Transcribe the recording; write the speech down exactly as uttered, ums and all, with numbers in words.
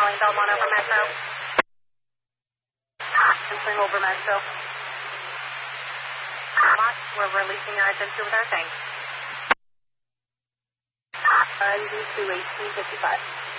calling Belmont over Metro. Answering over Metro. Belmont, we're releasing your identity with our tank. Uh, you do two eighteen fifty-five.